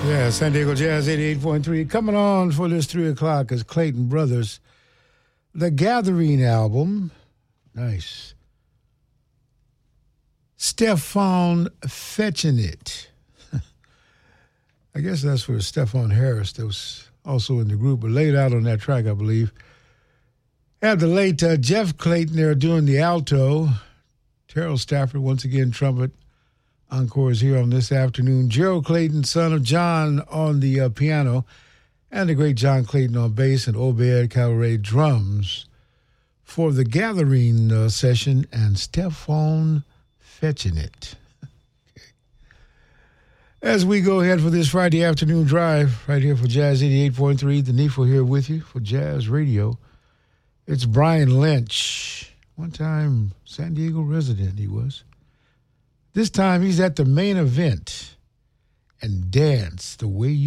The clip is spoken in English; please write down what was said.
Yeah, San Diego Jazz 88.3. Coming on for this 3 o'clock is Clayton Brothers. The Gathering album. Nice. Stephon Fetching It. I guess that's for Stephon Harris that was also in the group, but laid out on that track, I believe. Had the late Jeff Clayton there doing the alto. Terrell Stafford, once again, trumpet. Encore is here on this afternoon. Gerald Clayton, son of John, on the piano, and the great John Clayton on bass, and Obed Calloway drums for the Gathering session, and Stephon Fetching It. Okay. As we go ahead for this Friday afternoon drive, right here for Jazz 88.3, the Neefle here with you for Jazz Radio. It's Brian Lynch, one-time San Diego resident he was. This time he's at the main event and dance the way you